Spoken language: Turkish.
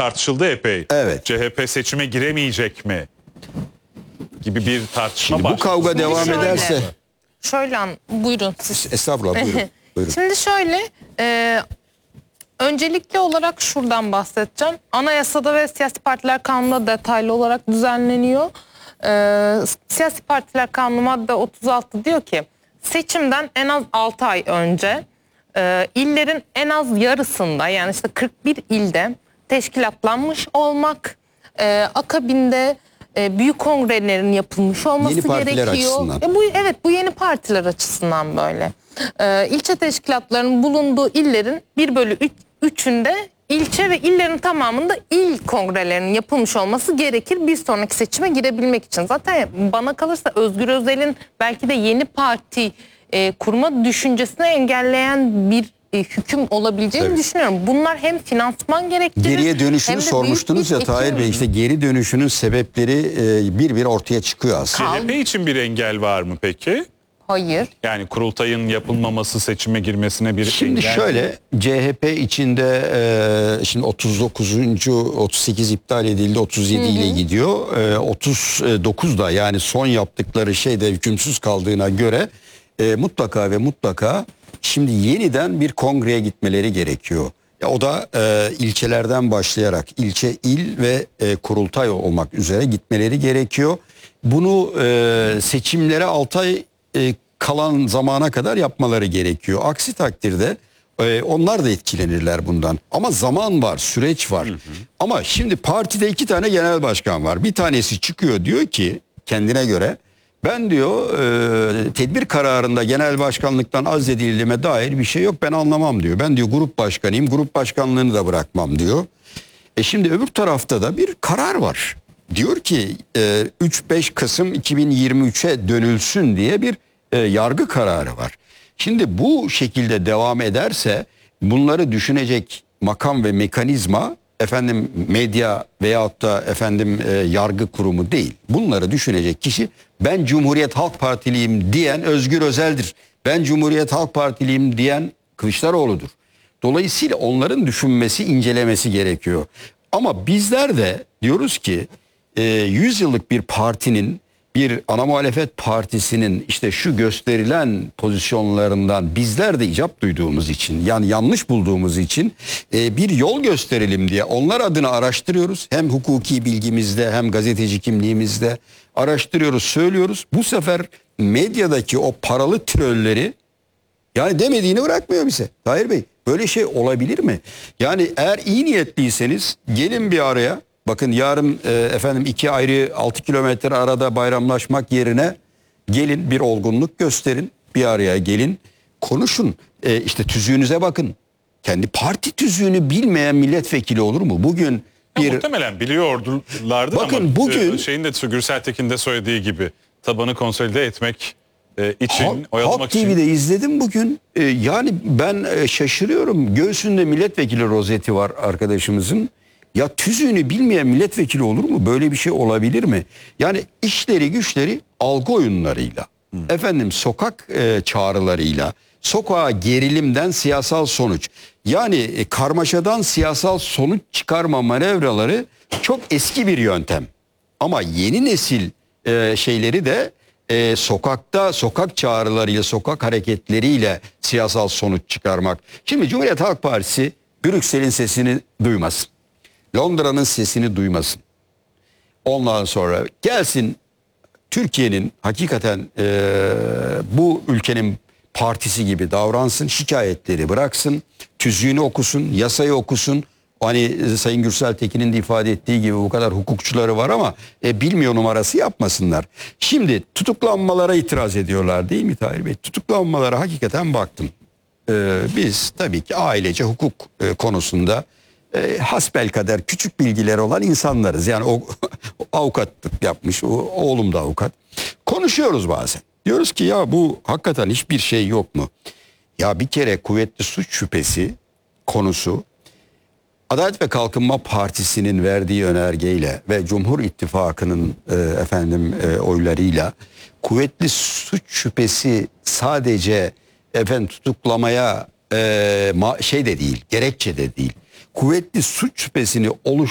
tartışıldı epey. Evet. CHP seçime giremeyecek mi? Gibi bir tartışma Şimdi bu kavga devam şöyle. ederse... Buyurun siz. Estağfurullah, buyurun. Buyurun. Şimdi şöyle, öncelikli olarak şuradan bahsedeceğim. Anayasada ve siyasi partiler kanununda detaylı olarak düzenleniyor. Siyasi partiler kanunu madde 36 diyor ki seçimden en az 6 ay önce illerin en az yarısında, yani işte 41 ilde teşkilatlanmış olmak, akabinde büyük kongrelerin yapılmış olması Yeni partiler gerekiyor. açısından. Bu yeni partiler açısından böyle. İlçe teşkilatlarının bulunduğu illerin 1/3'ünde ilçe ve illerin tamamında il kongrelerinin yapılmış olması gerekir bir sonraki seçime girebilmek için. Zaten bana kalırsa Özgür Özel'in belki de yeni parti kurma düşüncesini engelleyen bir hüküm olabileceğini düşünüyorum. Bunlar hem finansman gerektirir. Geriye dönüşünü hem de sormuştunuz ya büyük bir Tahir Bey, işte geri dönüşünün sebepleri bir bir ortaya çıkıyor aslında. CHP için bir engel var mı peki? Hayır. Yani kurultayın yapılmaması seçime girmesine bir Şimdi engel. şöyle, CHP içinde şimdi 38 iptal edildi, 37 ile gidiyor. 39 da, yani son yaptıkları şeyde hükümsüz kaldığına göre mutlaka ve mutlaka şimdi yeniden bir kongreye gitmeleri gerekiyor. O da ilçelerden başlayarak ilçe, il ve kurultay olmak üzere gitmeleri gerekiyor. Bunu seçimlere 6 ay kalan zamana kadar yapmaları gerekiyor. Aksi takdirde onlar da etkilenirler bundan. Ama zaman var, süreç var. Ama şimdi partide 2 tane genel başkan var. Bir tanesi çıkıyor, diyor ki kendine göre ben diyor tedbir kararında genel başkanlıktan azledildiğime dair bir şey yok, ben anlamam diyor. Ben diyor grup başkanıyım, grup başkanlığını da bırakmam diyor. Şimdi öbür tarafta da bir karar var. Diyor ki 3-5 Kasım 2023'e dönülsün diye bir yargı kararı var. Şimdi bu şekilde devam ederse bunları düşünecek makam ve mekanizma medya veyahut da yargı kurumu değil. Bunları düşünecek kişi ben Cumhuriyet Halk Partiliyim diyen Özgür Özel'dir. Ben Cumhuriyet Halk Partiliyim diyen Kılıçdaroğlu'dur. Dolayısıyla onların düşünmesi, incelemesi gerekiyor. Ama bizler de diyoruz ki 100 yıllık bir partinin, bir ana muhalefet partisinin işte şu gösterilen pozisyonlarından bizler de icap duyduğumuz için, yani yanlış bulduğumuz için bir yol gösterelim diye onlar adına araştırıyoruz. Hem hukuki bilgimizde hem gazeteci kimliğimizde araştırıyoruz, söylüyoruz. Bu sefer medyadaki o paralı trolleri, yani demediğini bırakmıyor bize. Tahir Bey, böyle şey olabilir mi? Yani eğer iyi niyetliyseniz gelin bir araya. Bakın yarın 2 ayrı 6 kilometre arada bayramlaşmak yerine gelin bir olgunluk gösterin. Bir araya gelin, konuşun. İşte tüzüğünüze bakın. Kendi parti tüzüğünü bilmeyen milletvekili olur mu? Bugün muhtemelen biliyorlardı bakın, ama bugün şeyin de Gürsel Tekin de söylediği gibi tabanı konsolide etmek için, oyalamak Halk için. TV'de izledim bugün. Yani ben şaşırıyorum. Göğsünde milletvekili rozeti var arkadaşımızın. Ya tüzüğünü bilmeyen milletvekili olur mu? Böyle bir şey olabilir mi? Yani işleri güçleri algı oyunlarıyla, sokak çağrılarıyla, sokağa gerilimden siyasal sonuç. Yani karmaşadan siyasal sonuç çıkarma manevraları çok eski bir yöntem. Ama yeni nesil şeyleri de sokak çağrılarıyla, sokak hareketleriyle siyasal sonuç çıkarmak. Şimdi Cumhuriyet Halk Partisi Brüksel'in sesini duymasın. Londra'nın sesini duymasın. Ondan sonra gelsin Türkiye'nin hakikaten bu ülkenin partisi gibi davransın, şikayetleri bıraksın, tüzüğünü okusun, yasayı okusun. Hani Sayın Gürsel Tekin'in de ifade ettiği gibi bu kadar hukukçuları var ama bilmiyor numarası yapmasınlar. Şimdi tutuklanmalara itiraz ediyorlar değil mi Tahir Bey? Tutuklanmalara hakikaten baktım. Biz tabii ki ailece hukuk konusunda hasbelkader küçük bilgileri olan insanlarız. Yani o avukatlık yapmış, oğlum da avukat. Konuşuyoruz bazen. Diyoruz ki ya bu hakikaten hiçbir şey yok mu? Ya bir kere kuvvetli suç şüphesi konusu Adalet ve Kalkınma Partisi'nin verdiği önergeyle ve Cumhur İttifakı'nın oylarıyla kuvvetli suç şüphesi sadece tutuklamaya de değil, gerekçe de değil. Kuvvetli suç şüphesini